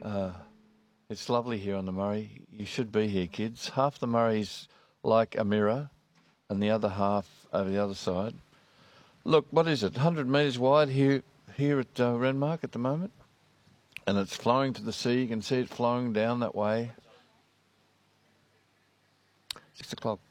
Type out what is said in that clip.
It's lovely here on the Murray. You should be here, kids. Half the Murray's like a mirror and the other half over the other side. Look, what is it? 100 metres wide here at Renmark at the moment. And it's flowing to the sea. You can see it flowing down that way. 6 o'clock.